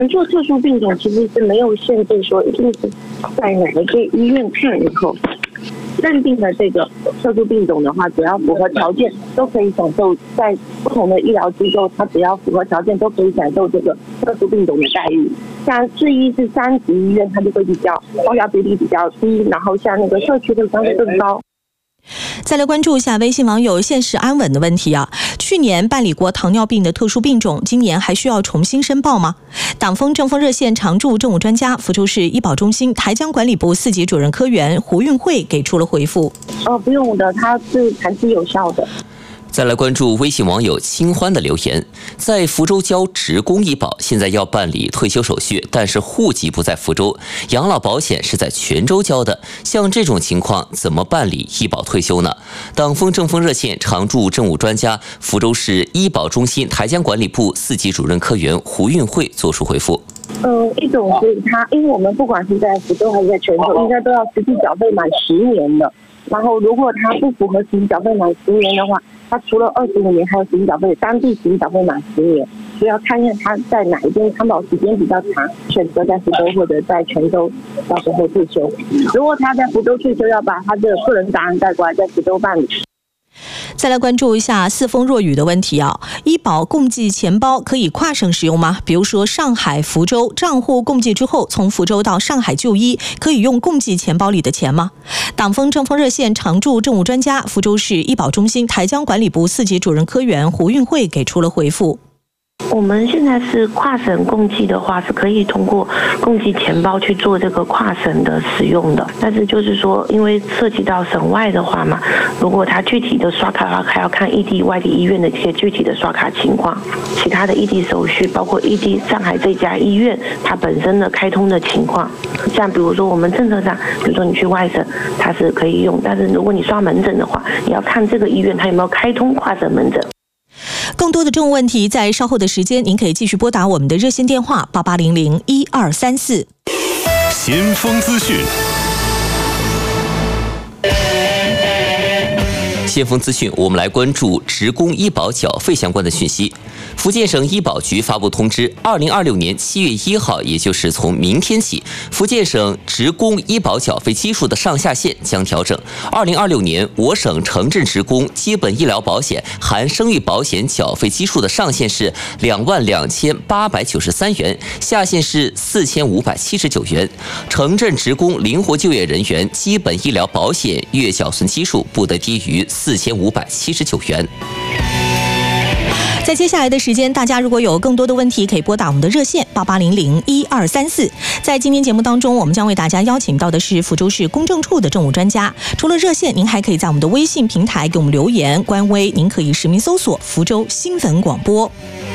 做特殊病种其实是没有限制说一定是在哪一个医院看以后认定的这个特殊病种的话，只要符合条件都可以享受，在不同的医疗机构，它只要符合条件都可以享受这个特殊病种的待遇。像市医是3级医院，它就会比较报销比例比较低，然后像那个社区会相对更高。 再来关注一下微信网友现实安稳的问题啊，去年办理过糖尿病的特殊病种，今年还需要重新申报吗？党风政风热线常驻政务专家、福州市医保中心台江管理部4级主任科员胡运慧给出了回复。 不用的，它是长期有效的。 再来关注微信网友清欢的留言，在福州交职工医保，现在要办理退休手续，但是户籍不在福州，养老保险是在泉州交的，像这种情况怎么办理医保退休呢？党风政风热线常驻政务专家、福州市医保中心台江管理部4级主任科员胡运慧作出回复。 一种是他，因为我们不管是在福州还是在泉州，应该都要实际缴费满10年的。然后，如果他不符合实际缴费满10年的话，他除了25年，还有实际缴费当地实际缴费满10年，所以要看看他在哪一边参保时间比较长，选择在福州或者在泉州到时候退休。如果他在福州退休，要把他的个人档案带过来，在福州办理。 再来关注一下四风若雨的问题啊，医保共计钱包可以跨省使用吗？比如说上海、福州账户共计之后，从福州到上海就医，可以用共计钱包里的钱吗？党风政风热线常驻政务专家、福州市医保中心台江管理部4级主任科员胡运慧给出了回复。 我们现在是跨省共计的话，是可以通过共计钱包去做这个跨省的使用的。但是就是说，因为涉及到省外的话嘛，如果它具体的刷卡的话，还要看异地、外地医院的一些具体的刷卡情况，其他的异地手续，包括异地上海这家医院它本身的开通的情况。像比如说我们政策上，比如说你去外省，它是可以用，但是如果你刷门诊的话，你要看这个医院它有没有开通跨省门诊。 更多的政务问题，在稍后的时间，您可以继续拨打我们的热线电话88001234。 先锋资讯， 先锋资讯，我们来关注职工医保缴费相关的讯息。福建省医保局发布通知，2026年7月1号，也就是从明天起，福建省职工医保缴费基数的上下限将调整。2026年，我省城镇职工基本医疗保险含生育保险缴费基数的上限是22893元，下限是4579元。城镇职工灵活就业人员基本医疗保险月缴存基数不得低于4579元。 在接下来的时间，大家如果有更多的问题，可以拨打我们的热线88001234。在今天节目当中，我们将为大家邀请到的是福州市公证处的政务专家。除了热线，您还可以在我们的微信平台给我们留言，官微您可以实名搜索福州新闻广播。